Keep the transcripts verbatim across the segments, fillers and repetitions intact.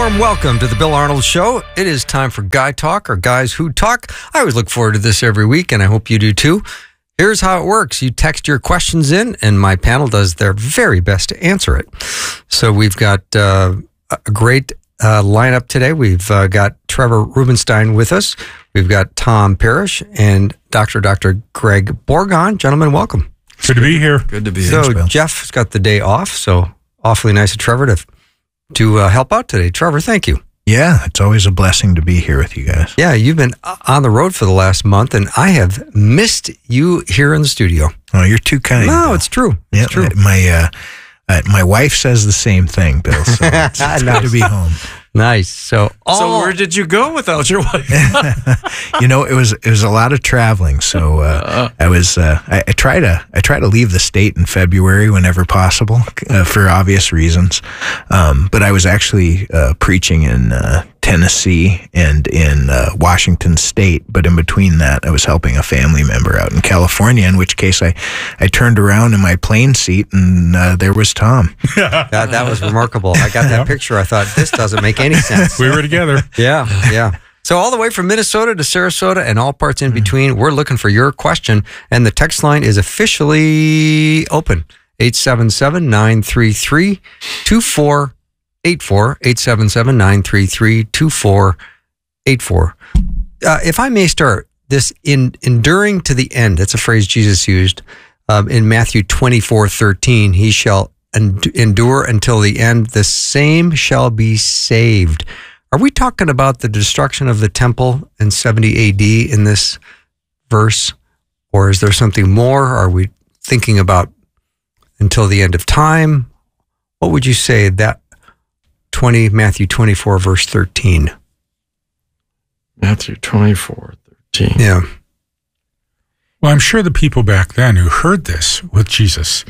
Warm welcome to the Bill Arnold Show. It is time for Guy Talk, or Guys Who Talk. I always look forward to this every week, and I hope you do too. Here's how it works. You text your questions in, and my panel does their very best to answer it. So we've got uh, a great uh, lineup today. We've uh, got Trevor Rubenstein with us. We've got Tom Parrish and Doctor Doctor Greg Borgon. Gentlemen, welcome. Good to be here. Good to be here. So Bill. Jeff's got the day off, so awfully nice of Trevor to to uh, help out today. Trevor, thank you. Yeah, it's always a blessing to be here with you guys. Yeah, you've been on the road for the last month, and I have missed you here in the studio. Oh, you're too kind. No, Bill. it's true. Yeah, it's true. My uh, uh, my wife says the same thing, Bill. So it's, it's good to be home. Nice. So, all, so where did you go without your wife? You know, it was it was a lot of traveling. So uh, I was uh, I, I try to I try to leave the state in February whenever possible uh, for obvious reasons. Um, but I was actually uh, preaching in uh, Tennessee and in uh, Washington State. But in between that, I was helping a family member out in California. In which case, I I turned around in my plane seat and uh, there was Tom. that that was remarkable. I got that Yep. picture. I thought, this doesn't make any sense. We were together. Yeah, yeah. So all the way from Minnesota to Sarasota and all parts in between, we're looking for your question. And the text line is officially open. eight seven seven, nine three three, two four eight four. eight seven seven, nine three three, two four eight four. Uh, if I may start, this in enduring to the end, that's a phrase Jesus used um, in Matthew twenty-four thirteen. He shall and endure until the end, the same shall be saved. Are we talking about the destruction of the temple in seventy A D in this verse? Or is there something more? Are we thinking about until the end of time? What would you say that twenty Matthew twenty-four verse thirteen? Matthew twenty-four thirteen. Yeah. Well, I'm sure the people back then who heard this with Jesus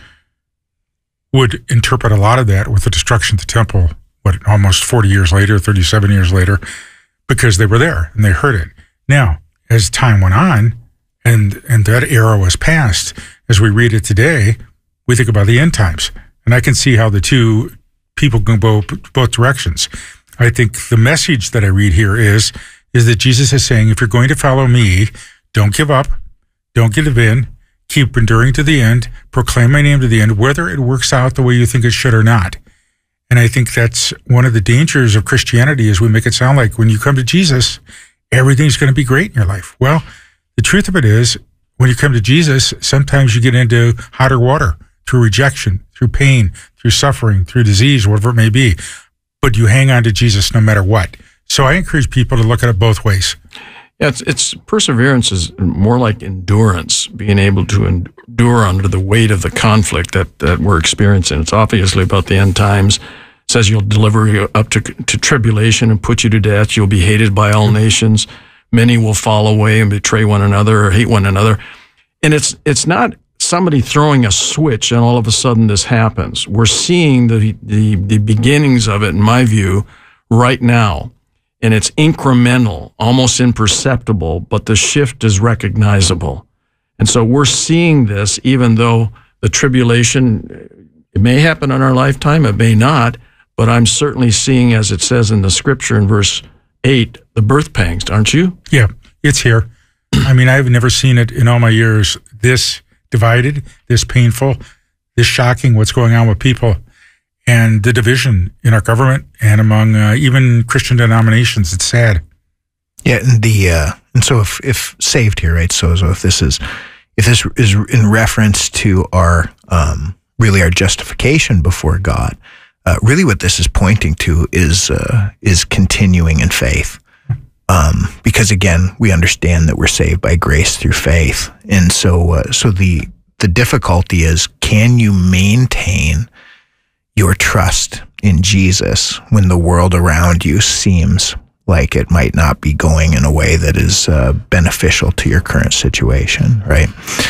would interpret a lot of that with the destruction of the temple, what, almost forty years later, thirty-seven years later, because they were there and they heard it. Now, as time went on and and that era was past, as we read it today, we think about the end times. And I can see how the two people can go both directions. I think the message that I read here is, is that Jesus is saying, if you're going to follow me, don't give up, don't give in, keep enduring to the end, proclaim my name to the end, whether it works out the way you think it should or not. And I think that's one of the dangers of Christianity, is we make it sound like when you come to Jesus, everything's going to be great in your life. Well, the truth of it is, when you come to Jesus, sometimes you get into hotter water through rejection, through pain, through suffering, through disease, whatever it may be. But you hang on to Jesus no matter what. So I encourage people to look at it both ways. Yeah, it's, it's perseverance is more like endurance, being able to endure under the weight of the conflict that, that we're experiencing. It's obviously about the end times. It says you'll deliver you up to, to tribulation and put you to death. You'll be hated by all nations. Many will fall away and betray one another or hate one another. And it's it's not somebody throwing a switch and all of a sudden this happens. We're seeing the the, the beginnings of it, in my view, right now. And it's incremental, almost imperceptible, but the shift is recognizable. And so we're seeing this, even though the tribulation, it may happen in our lifetime, it may not, but I'm certainly seeing, as it says in the scripture in verse eight, the birth pangs, aren't you? Yeah, it's here. I mean, I've never seen it in all my years this divided, this painful, this shocking, what's going on with people. And the division in our government and among uh, even Christian denominations. It's sad. Yeah, and the uh, and so if if saved here, right? So, so if this is if this is in reference to our um, really our justification before God, uh, really what this is pointing to is uh, is continuing in faith. Um, because again, we understand that we're saved by grace through faith, and so uh, so the the difficulty is, can you maintain your trust in Jesus when the world around you seems like it might not be going in a way that is uh, beneficial to your current situation, right?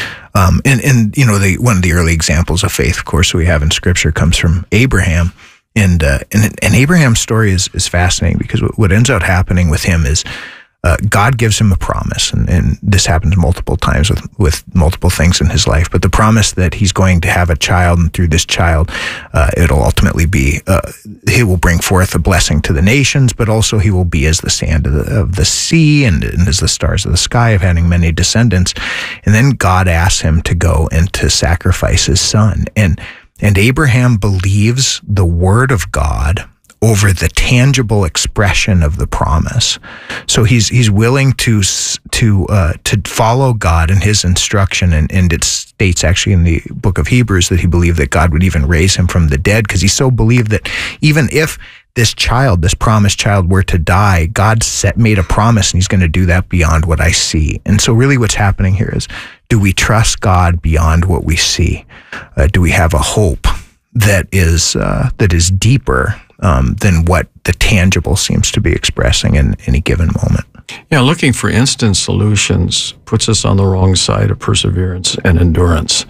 Um, and, and, you know, the, one of the early examples of faith, of course, we have in Scripture comes from Abraham. And, uh, and, and Abraham's story is, is fascinating because what ends up happening with him is uh, God gives him a promise, and, and this happens multiple times with, with multiple things in his life, but the promise that he's going to have a child, and through this child, uh, it'll ultimately be, uh, he will bring forth a blessing to the nations, but also he will be as the sand of the, of the sea and, and as the stars of the sky, of having many descendants. And then God asks him to go and to sacrifice his son. And, and Abraham believes the word of God over the tangible expression of the promise. So he's he's willing to to uh, to follow God and his instruction, and, and it states actually in the book of Hebrews that he believed that God would even raise him from the dead, because he so believed that even if this child, this promised child, were to die, God set made a promise, and he's going to do that beyond what I see. And so really what's happening here is, do we trust God beyond what we see? Uh, do we have a hope that is uh, that is deeper Um, than what the tangible seems to be expressing in any given moment? Yeah, looking for instant solutions puts us on the wrong side of perseverance and endurance.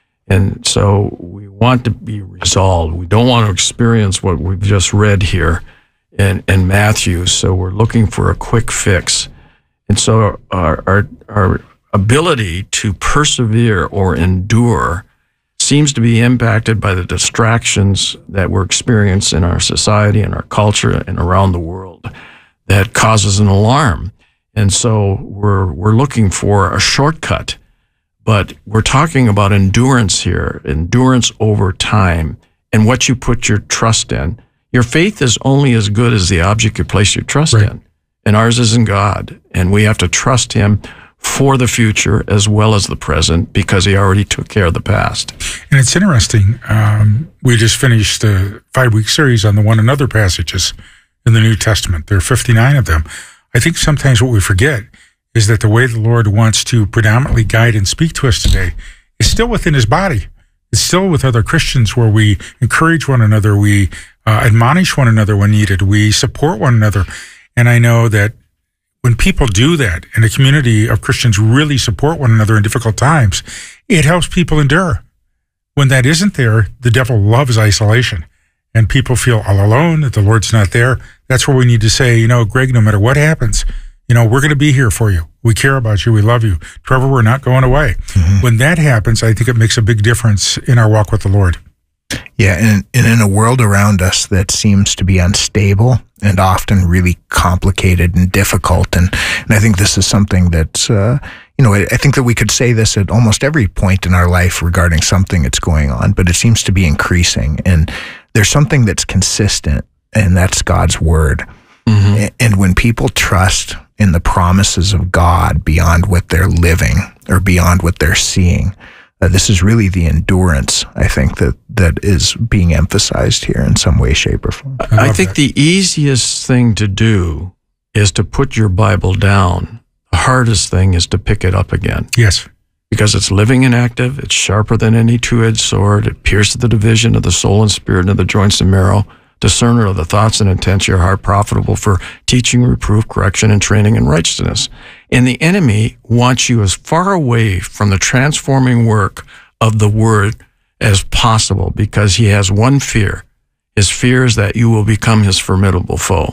And so we want to be resolved. We don't want to experience what we've just read here in, in Matthew, so we're looking for a quick fix. And so our, our, our ability to persevere or endure seems to be impacted by the distractions that we're experiencing in our society and our culture and around the world that causes an alarm. And so we're we're looking for a shortcut, but we're talking about endurance here, endurance over time, and what you put your trust in. Your faith is only as good as the object you place your trust Right. in, and ours is in God, and we have to trust him for the future as well as the present, because he already took care of the past. And it's interesting. Um, we just finished a five-week series on the one another passages in the New Testament. There are fifty-nine of them. I think sometimes what we forget is that the way the Lord wants to predominantly guide and speak to us today is still within his body. It's still with other Christians, where we encourage one another, we uh, admonish one another when needed, we support one another. And I know that when people do that, and a community of Christians really support one another in difficult times, it helps people endure. When that isn't there, the devil loves isolation, and people feel all alone, that the Lord's not there. That's where we need to say, you know, Greg, no matter what happens, you know, we're going to be here for you. We care about you. We love you. Trevor, we're not going away. Mm-hmm. When that happens, I think it makes a big difference in our walk with the Lord. Yeah, and, and in a world around us that seems to be unstable and often really complicated and difficult, and, and I think this is something that's, uh, you know, I, I think that we could say this at almost every point in our life regarding something that's going on, but it seems to be increasing, and there's something that's consistent, and that's God's word. Mm-hmm. And, and when people trust in the promises of God beyond what they're living or beyond what they're seeing, Uh, this is really the endurance, I think, that, that is being emphasized here in some way, shape, or form. I, I think that. The easiest thing to do is to put your Bible down. The hardest thing is to pick it up again. Yes. Because it's living and active, it's sharper than any two-edged sword, it pierces the division of the soul and spirit and of the joints and marrow, discerner of the thoughts and intents of your heart, profitable for teaching, reproof, correction, and training in righteousness. And the enemy wants you as far away from the transforming work of the word as possible, because he has one fear. His fear is that you will become his formidable foe.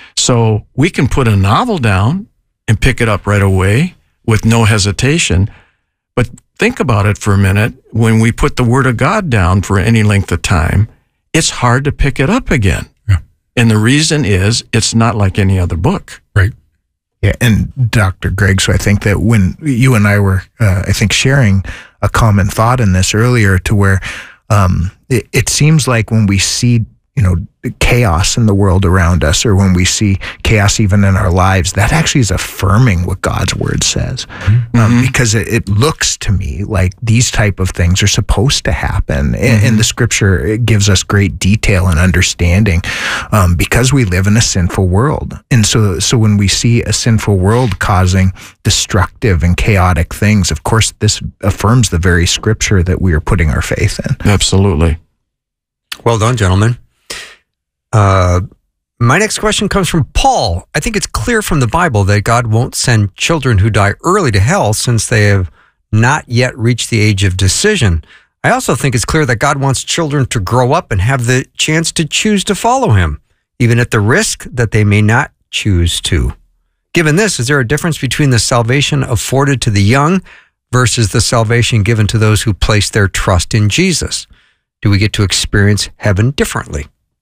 So we can put a novel down and pick it up right away with no hesitation. But think about it for a minute. When we put the word of God down for any length of time, it's hard to pick it up again. Yeah. And the reason is it's not like any other book. Right. Yeah, and Doctor Greg, so I think that when you and I were, uh, I think, sharing a common thought in this earlier, to where um, it, it seems like when we see, you know, chaos in the world around us, or when we see chaos even in our lives, that actually is affirming what God's word says. Mm-hmm. Um, because it, it looks to me like these type of things are supposed to happen. Mm-hmm. And, and the scripture, it gives us great detail and understanding, um, because we live in a sinful world. And so, so when we see a sinful world causing destructive and chaotic things, of course, this affirms the very scripture that we are putting our faith in. Absolutely. Well done, gentlemen. Uh, my next question comes from Paul. I think it's clear from the Bible that God won't send children who die early to hell, since they have not yet reached the age of decision. I also think it's clear that God wants children to grow up and have the chance to choose to follow him, even at the risk that they may not choose to. Given this, is there a difference between the salvation afforded to the young versus the salvation given to those who place their trust in Jesus? Do we get to experience heaven differently?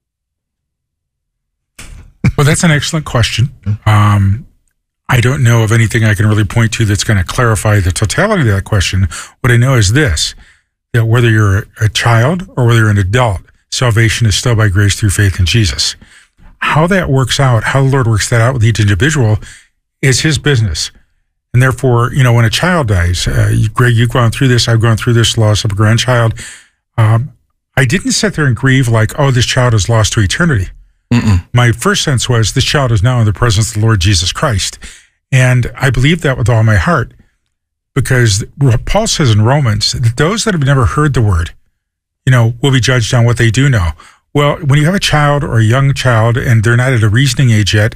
Well, that's an excellent question. Um, I don't know of anything I can really point to that's going to clarify the totality of that question. What I know is this, that whether you're a child or whether you're an adult, salvation is still by grace through faith in Jesus. How that works out, how the Lord works that out with each individual is his business. And therefore, you know, when a child dies, uh, you, Greg, you've gone through this, I've gone through this, loss of a grandchild. Um, I didn't sit there and grieve like, oh, this child is lost to eternity. Mm-mm. My first sense was this child is now in the presence of the Lord Jesus Christ. And I believe that with all my heart, because Paul says in Romans that those that have never heard the word, you know, will be judged on what they do know. Well, when you have a child or a young child and they're not at a reasoning age yet,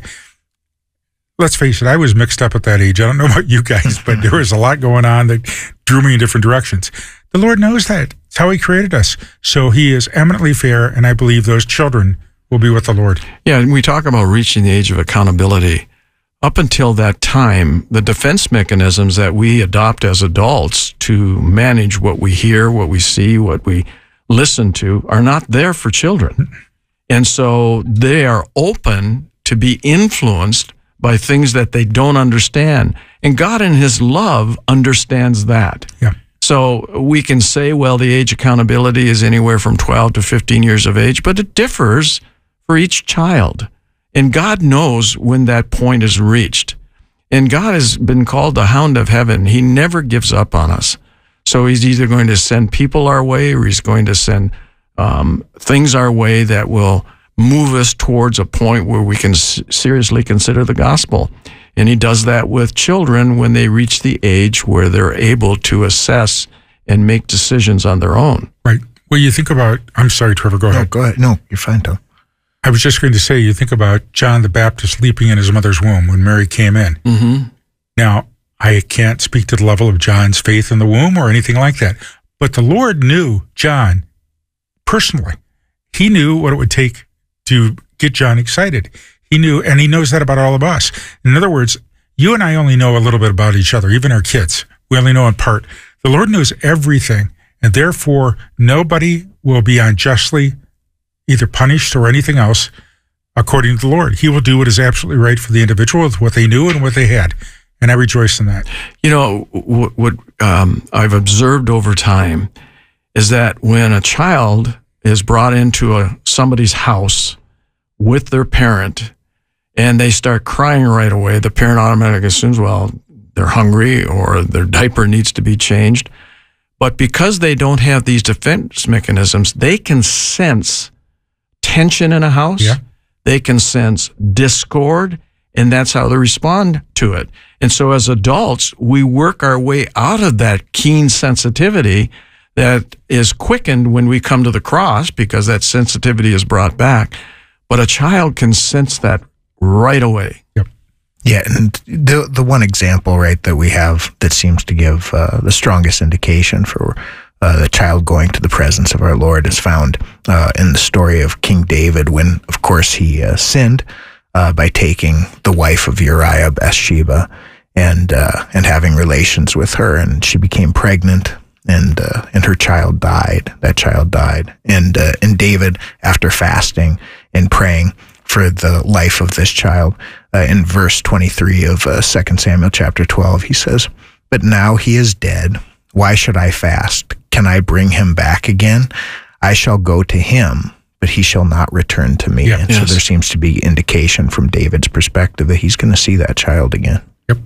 let's face it, I was mixed up at that age. I don't know about you guys, but there was a lot going on that drew me in different directions. The Lord knows that. It's how he created us. So he is eminently fair, and I believe those children will be with the Lord. Yeah, and we talk about reaching the age of accountability. Up until that time, the defense mechanisms that we adopt as adults to manage what we hear, what we see, what we listen to are not there for children. And so they are open to be influenced by things that they don't understand. And God in his love understands that. Yeah. So we can say, well, the age accountability is anywhere from twelve to fifteen years of age, but it differs for each child. And God knows when that point is reached. And God has been called the hound of heaven. He never gives up on us. So he's either going to send people our way or he's going to send um, things our way that will move us towards a point where we can s- seriously consider the gospel. And he does that with children when they reach the age where they're able to assess and make decisions on their own. Right. Well, you think about, I'm sorry, Trevor, go No, ahead. go ahead. No, you're fine, Tom. I was just going to say, you think about John the Baptist leaping in his mother's womb when Mary came in. Mm-hmm. Now, I can't speak to the level of John's faith in the womb or anything like that, but the Lord knew John personally. He knew what it would take to get John excited. He knew, and he knows that about all of us. In other words, you and I only know a little bit about each other, even our kids. We only know in part. The Lord knows everything, and therefore nobody will be unjustly either punished or anything else according to the Lord. He will do what is absolutely right for the individual with what they knew and what they had. And I rejoice in that. You know, what, what um, I've observed over time is that when a child is brought into a, somebody's house with their parent and they start crying right away, the parent automatically assumes, well, they're hungry or their diaper needs to be changed. But because they don't have these defense mechanisms, they can sense tension in a house. Yeah. They can sense discord, and that's how they respond to it. And so as adults, we work our way out of that keen sensitivity that is quickened when we come to the cross because that sensitivity is brought back. But a child can sense that right away. Yep. Yeah, and the the one example, right, that we have that seems to give uh, the strongest indication for uh, the child going to the presence of our Lord is found uh, in the story of King David when, of course, he uh, sinned uh, by taking the wife of Uriah, Bathsheba, and uh, and having relations with her, and she became pregnant, and uh, and her child died. That child died, and uh, and David, after fasting and praying for the life of this child, uh, in verse twenty-three of uh, Second Samuel chapter twelve, he says, "But now he is dead. Why should I fast? Can I bring him back again? I shall go to him, but he shall not return to me." Yeah. And Yes. so there seems to be indication from David's perspective that he's going to see that child again.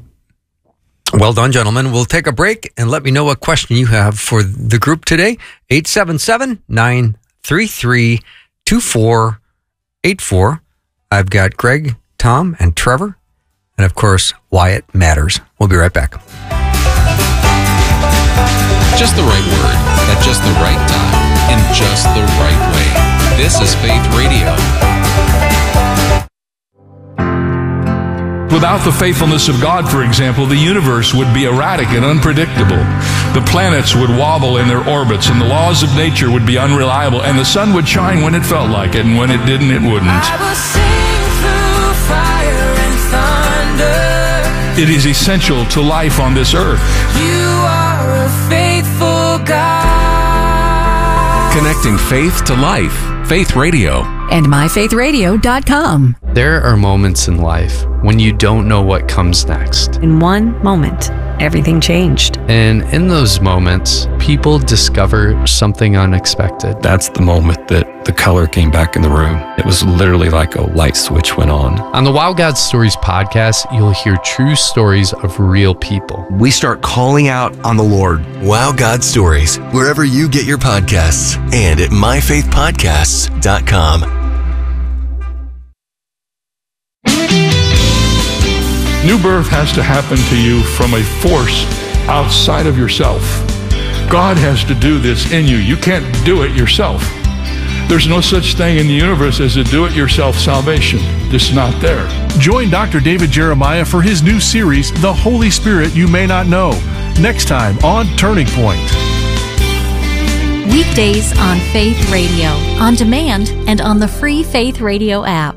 Well done, gentlemen. We'll take a break and let me know what question you have for the group today. eight seven seven, nine three three, two four eight four. I've got Greg, Tom, and Trevor. And of course, Wyatt Matters. We'll be right back. Just the right word at just the right time in just the right way. This is Faith Radio. Without the faithfulness of God, for example, the universe would be erratic and unpredictable. The planets would wobble in their orbits, and the laws of nature would be unreliable, and the sun would shine when it felt like it, and when it didn't, it wouldn't. I will sing through fire and thunder. It is essential to life on this earth. You are a faithful God. Connecting faith to life. Faith Radio. And my faith radio dot com. There are moments in life when you don't know what comes next. In one moment, everything changed. And in those moments, people discover something unexpected. That's the moment that the color came back in the room. It was literally like a light switch went on. On the Wow God Stories podcast, you'll hear true stories of real people. We start calling out on the Lord. Wow God Stories, wherever you get your podcasts, and at my faith podcasts dot com. New birth has to happen to you from a force outside of yourself. God has to do this in you. You can't do it yourself. There's no such thing in the universe as a do-it-yourself salvation. It's not there. Join Doctor David Jeremiah for his new series, The Holy Spirit You May Not Know, next time on Turning Point. Weekdays on Faith Radio, on demand, and on the free Faith Radio app.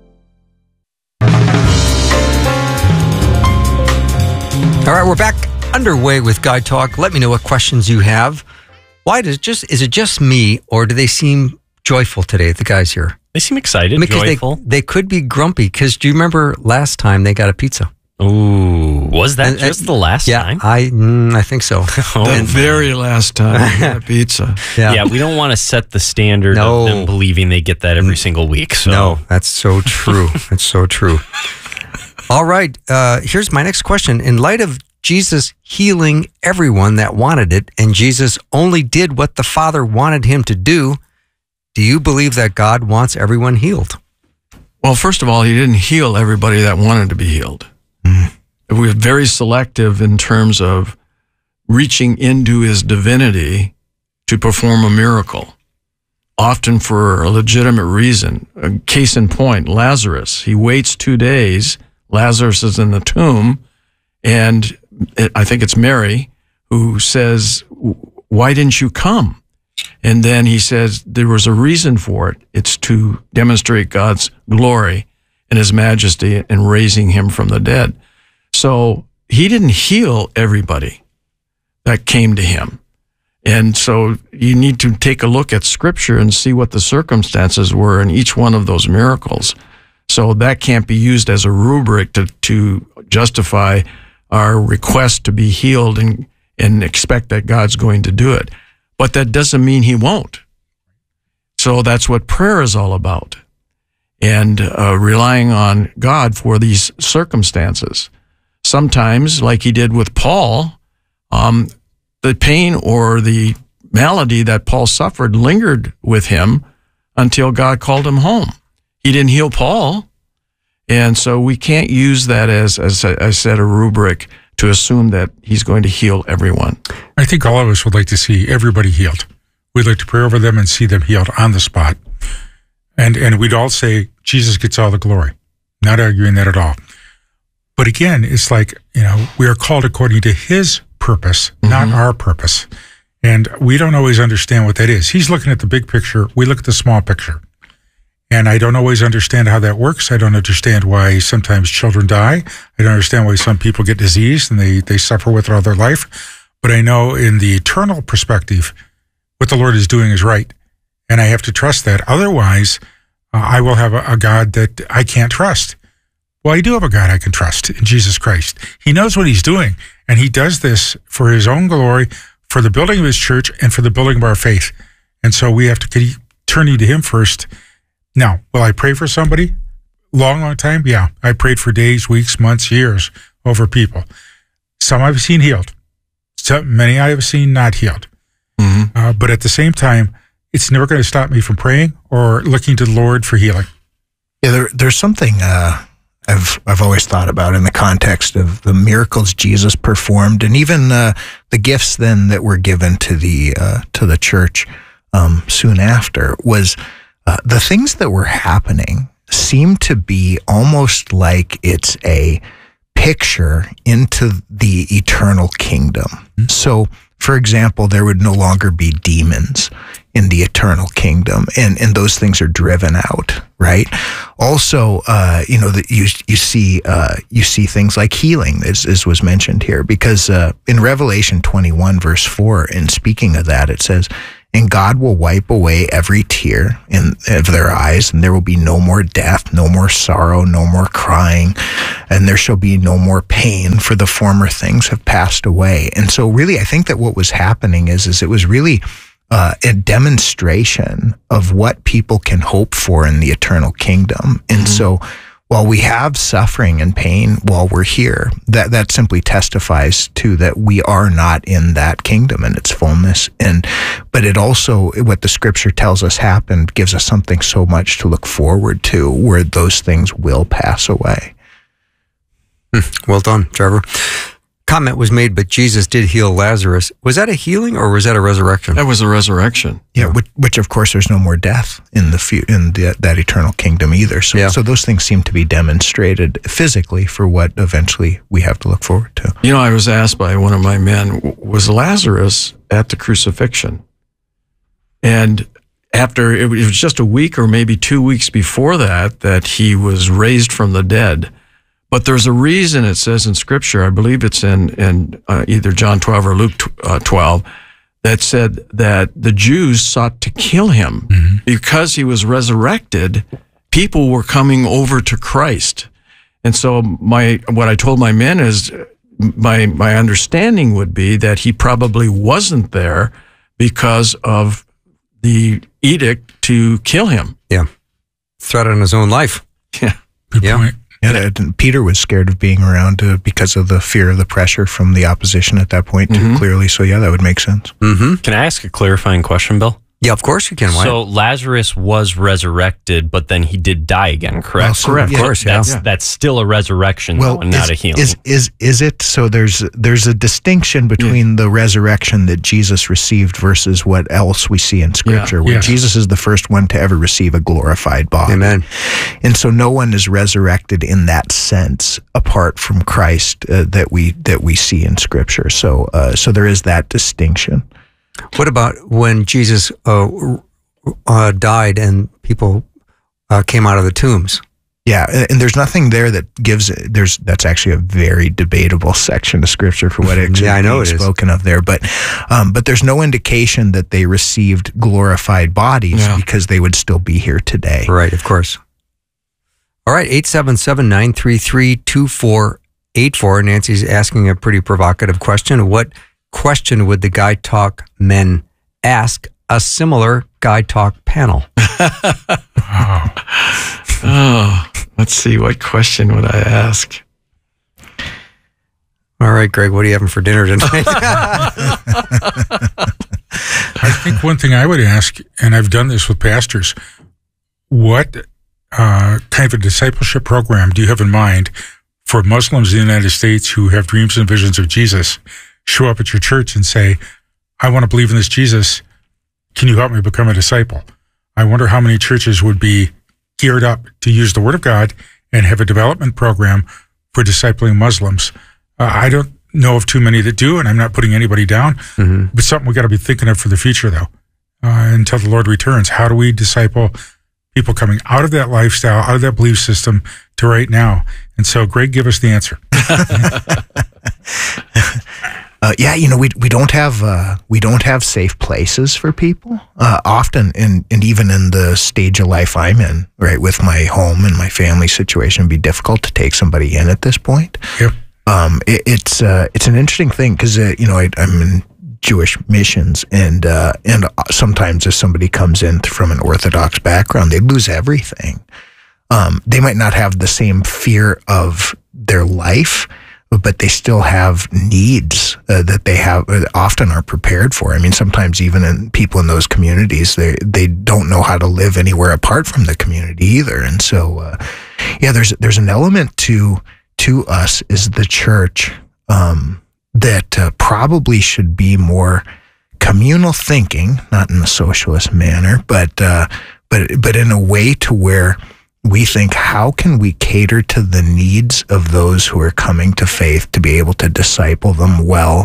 All right, we're back underway with Guy Talk. Let me know what questions you have. Why does it just is it just me, or do they seem joyful today, the guys here? They seem excited, because joyful. They, they could be grumpy, because do you remember last time they got a pizza? Ooh, was that And- just and- the last yeah, time? I mm, I think so. The And- very last time we got pizza. Yeah. Yeah, we don't want to set the standard No. of them believing they get that every single week. So. No, that's so true. That's so true. All right, uh, here's my next question. In light of Jesus healing everyone that wanted it, and Jesus only did what the Father wanted him to do, do you believe that God wants everyone healed? Well, first of all, he didn't heal everybody that wanted to be healed. Mm. We were very selective in terms of reaching into his divinity to perform a miracle, often for a legitimate reason. A case in point, Lazarus. He waits two days. Lazarus is in the tomb, and it, I think it's Mary who says, "Why didn't you come?" And then he says there was a reason for it. It's to demonstrate God's glory and his majesty in raising him from the dead. So he didn't heal everybody that came to him. And so you need to take a look at Scripture and see what the circumstances were in each one of those miracles. So that can't be used as a rubric to, to justify our request to be healed and, and expect that God's going to do it. But that doesn't mean he won't. So that's what prayer is all about. And uh, relying on God for these circumstances. Sometimes, like he did with Paul, um, the pain or the malady that Paul suffered lingered with him until God called him home. He didn't heal Paul. And so we can't use that as, as I said, a rubric to assume that he's going to heal everyone. I think all of us would like to see everybody healed. We'd like to pray over them and see them healed on the spot. And and we'd all say, Jesus gets all the glory. Not arguing that at all. But again, it's like, you know, we are called according to his purpose, mm-hmm. not our purpose. And we don't always understand what that is. He's looking at the big picture. We look at the small picture. And I don't always understand how that works. I don't understand why sometimes children die. I don't understand why some people get diseased and they, they suffer with it all their life. But I know in the eternal perspective, what the Lord is doing is right. And I have to trust that. Otherwise, uh, I will have a, a God that I can't trust. Well, I do have a God I can trust in Jesus Christ. He knows what he's doing. And he does this for his own glory, for the building of his church, and for the building of our faith. And so we have to keep turning to him first. Now, will I pray for somebody? Long, long time? Yeah. I prayed for days, weeks, months, years over people. Some I've seen healed. Some, many I have seen not healed. Mm-hmm. Uh, but at the same time, it's never going to stop me from praying or looking to the Lord for healing. Yeah, there, there's something uh, I've I've always thought about in the context of the miracles Jesus performed, and even uh, the gifts then that were given to the uh, to the church um, soon after was. Uh, the things that were happening seem to be almost like it's a picture into the eternal kingdom. Mm-hmm. So, For example, there would no longer be demons in the eternal kingdom, and, and those things are driven out, right? Also, uh, you know, that you you see uh, you see things like healing, as, as was mentioned here, because uh, in Revelation twenty-one, verse four, in speaking of that, it says, "And God will wipe away every tear in of their eyes, and there will be no more death, no more sorrow, no more crying, and there shall be no more pain, for the former things have passed away." And so, really, I think that what was happening is, is it was really Uh, a demonstration of what people can hope for in the eternal kingdom. And mm-hmm. so while we have suffering and pain while we're here, that, that simply testifies to that we are not in that kingdom in its fullness. And, but it also, what the scripture tells us happened, gives us something so much to look forward to, where those things will pass away. Well done, Trevor. Comment was made, but Jesus did heal Lazarus. Was that a healing or was that a resurrection? That was a resurrection. Yeah, which, which of course there's no more death in the fu- in the, that eternal kingdom either. So, yeah. so those things seem to be demonstrated physically for what eventually we have to look forward to. You know, I was asked by one of my men, was Lazarus at the crucifixion? And after, it was just a week or maybe two weeks before that, that he was raised from the dead. But there's a reason it says in Scripture, I believe it's in, in uh, either John twelve or Luke twelve, that said that the Jews sought to kill him mm-hmm. because he was resurrected. People were coming over to Christ. And so my what I told my men is my my understanding would be that he probably wasn't there because of the edict to kill him. Yeah. Threat on his own life. Yeah. Good yeah. point. Yeah, and Peter was scared of being around uh, because of the fear of the pressure from the opposition at that point, too, Mm-hmm. clearly. So, yeah, that would make sense. Mm-hmm. Can I ask a clarifying question, Bill? Yeah, of course you can. Why? So Lazarus was resurrected, but then he did die again, correct? Well, so- Correct. yeah, Of course, yeah. That's, that's still a resurrection, Well, though, and not is, a healing. Is, is is it? So there's there's a distinction between the resurrection that Jesus received versus what else we see in Scripture, Yeah. where Yes. Jesus is the first one to ever receive a glorified body. Amen. And so no one is resurrected in that sense apart from Christ uh, that we that we see in Scripture. So uh, so there is that distinction. What about when Jesus uh, uh, died and people uh, came out of the tombs? Yeah, and- and there's nothing there that gives there's that's actually a very debatable section of Scripture for what actually Yeah, I know being it is. spoken of there. But um, but there's no indication that they received glorified bodies Yeah. because they would still be here today. Right, of course. All right, eight seven seven, nine three three, two four eight four. Nancy's asking a pretty provocative question. What question would the Guy Talk men ask a similar Guy Talk panel? Wow. Oh, let's see. What question would I ask? All right, Greg, what are you having for dinner tonight? I think one thing I would ask, and I've done this with pastors, what uh, kind of a discipleship program do you have in mind for Muslims in the United States who have dreams and visions of Jesus, show up at your church and say, I want to believe in this Jesus. Can you help me become a disciple? I wonder how many churches would be geared up to use the Word of God and have a development program for discipling Muslims. Uh, I don't know of too many that do, and I'm not putting anybody down, Mm-hmm. but something we got to be thinking of for the future, though, uh, until the Lord returns. How do we disciple people coming out of that lifestyle, out of that belief system to right now? And so, Greg, give us the answer. Uh, yeah, you know, we we don't have uh, we don't have safe places for people. Uh, often, in, and even in the stage of life I'm in, right, with my home and my family situation, it'd be difficult to take somebody in at this point. Yep. Um, it, it's uh, it's an interesting thing because uh, you know I, I'm in Jewish missions, and uh, and sometimes if somebody comes in from an Orthodox background, they lose everything. Um, they might not have the same fear of their life, but they still have needs uh, that they have uh, often are prepared for. I mean, sometimes even in people in those communities, they they don't know how to live anywhere apart from the community either. And so, uh, yeah, there's there's an element to to us as the church um, that uh, probably should be more communal thinking, not in a socialist manner, but uh, but but in a way to where we think, how can we cater to the needs of those who are coming to faith to be able to disciple them well,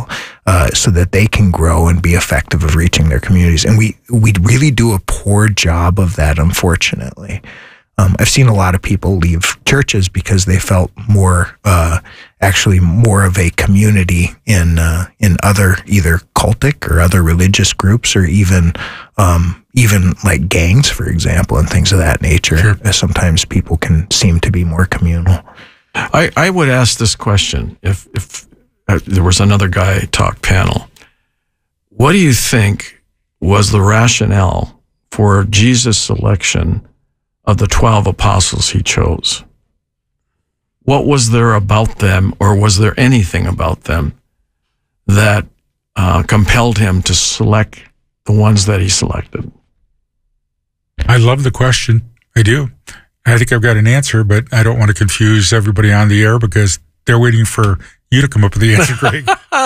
uh, so that they can grow and be effective of reaching their communities. And we, we really do a poor job of that, unfortunately. Um, I've seen a lot of people leave churches because they felt more, uh, actually more of a community in uh, in other either cultic or other religious groups, or even um, even like gangs, for example, and things of that nature. Sure. Sometimes people can seem to be more communal. I, I would ask this question if if uh, there was another guy talk panel. What do you think was the rationale for Jesus' selection of the twelve apostles he chose? What was there about them, or was there anything about them that uh, compelled him to select the ones that he selected? I love the question. I do. I think I've got an answer, but I don't want to confuse everybody on the air because they're waiting for you to come up with the answer, Greg.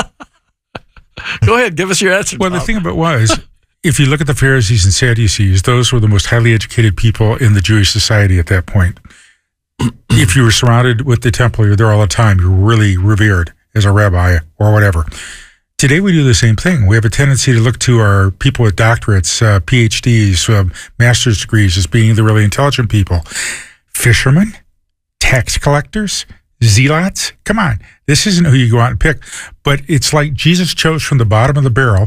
Go ahead, give us your answer. Well, Bob. the thing about it was, if you look at the Pharisees and Sadducees, those were the most highly educated people in the Jewish society at that point. If you were surrounded with the temple, you're there all the time, you're really revered as a rabbi or whatever. Today we do the same thing. We have a tendency to look to our people with doctorates, uh, P H Ds, uh, master's degrees as being the really intelligent people. Fishermen, tax collectors, zealots. Come on, this isn't who you go out and pick. But it's like Jesus chose from the bottom of the barrel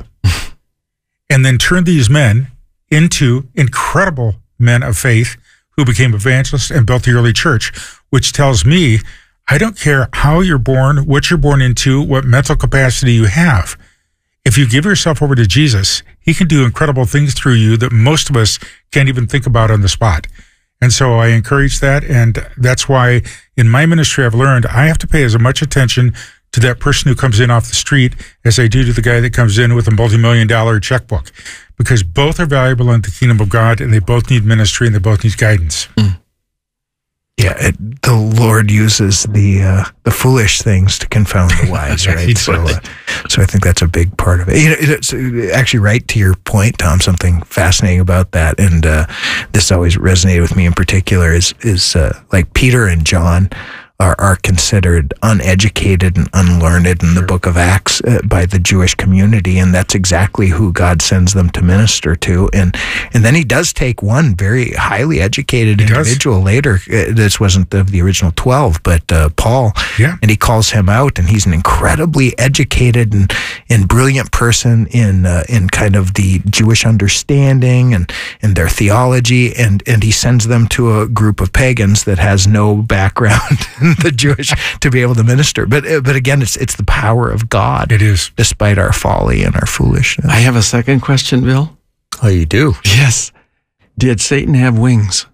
and then turned these men into incredible men of faith who became evangelists and built the early church, which tells me, I don't care how you're born, what you're born into, what mental capacity you have. If you give yourself over to Jesus, he can do incredible things through you that most of us can't even think about on the spot. And so I encourage that, and that's why in my ministry I've learned I have to pay as much attention to that person who comes in off the street as I do to the guy that comes in with a multi-million dollar checkbook, because both are valuable in the kingdom of God, and they both need ministry, and they both need guidance. Mm. Yeah, it, the Lord uses the uh, the foolish things to confound the wise, right? so, uh, so I think that's a big part of it. You know, it's actually right to your point, Tom. Something fascinating about that, and uh, this always resonated with me in particular is is uh, like Peter and John are, are considered uneducated and unlearned in the book of Acts uh, by the Jewish community, and that's exactly who God sends them to minister to. And and then he does take one very highly educated he individual does. later. Uh, this wasn't the, the original twelve, but uh, Paul, yeah. and he calls him out, and he's an incredibly educated and, and brilliant person in uh, in kind of the Jewish understanding and, and their theology, and, and he sends them to a group of pagans that has no background the Jewish to be able to minister. But but again, it's it's the power of God. It is. Despite our folly and our foolishness. I have a second question, Bill. Oh, you do? Yes. Did Satan have wings?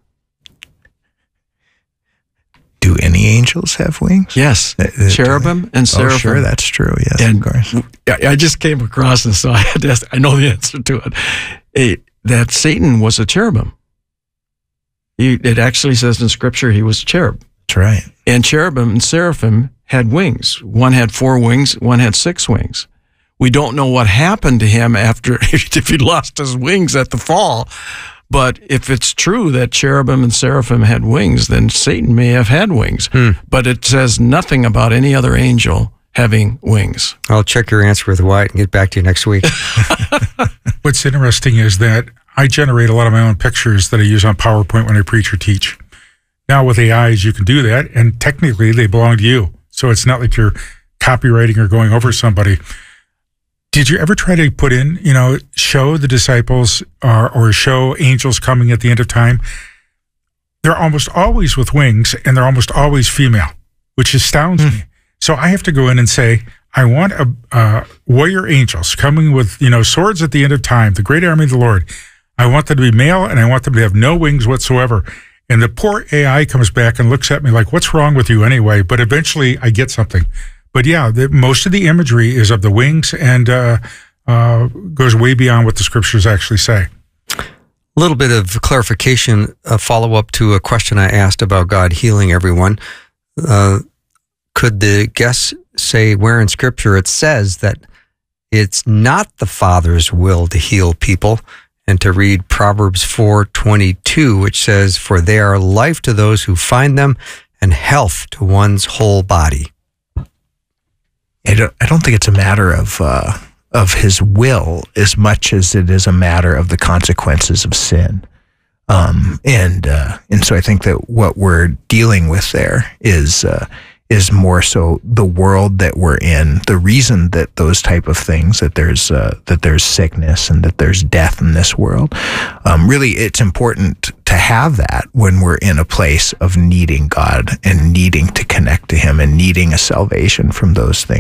Do any angels have wings? Yes. Uh, Cherubim and seraphim. Oh, sure, that's true. Yes, and of course. I just came across this, so I had to ask, I know the answer to it. it that Satan was a cherubim. He, it actually says in Scripture he was a cherub. That's right. And cherubim and seraphim had wings. One had four wings, one had six wings. We don't know what happened to him after, if he lost his wings at the fall. But if it's true that cherubim and seraphim had wings, then Satan may have had wings. Hmm. But it says nothing about any other angel having wings. I'll check your answer with Wyatt and get back to you next week. What's interesting is that I generate a lot of my own pictures that I use on PowerPoint when I preach or teach. Now with A Is, you can do that, and technically they belong to you. So it's not like you're copywriting or going over somebody. Did you ever try to put in, you know, show the disciples or, or show angels coming at the end of time? They're almost always with wings, and they're almost always female, which astounds mm. me. So I have to go in and say, I want a, uh, warrior angels coming with, you know, swords at the end of time, the great army of the Lord. I want them to be male, and I want them to have no wings whatsoever. And the poor A I comes back and looks at me like, what's wrong with you anyway? But eventually I get something. But yeah, the, most of the imagery is of the wings and uh, uh, goes way beyond what the scriptures actually say. A little bit of clarification, a follow-up to a question I asked about God healing everyone. Uh, could the guest say where in Scripture it says that it's not the Father's will to heal people? And to read Proverbs four twenty-two, which says, for they are life to those who find them and health to one's whole body. I don't, I don't think it's a matter of uh, of his will as much as it is a matter of the consequences of sin. Um, and uh, and so I think that what we're dealing with there is uh, is more so the world that we're in. The reason that those type of things, that there's uh, that there's sickness and that there's death in this world. Um, really, it's important to have that when we're in a place of needing God and needing to connect to Him and needing a salvation from those things.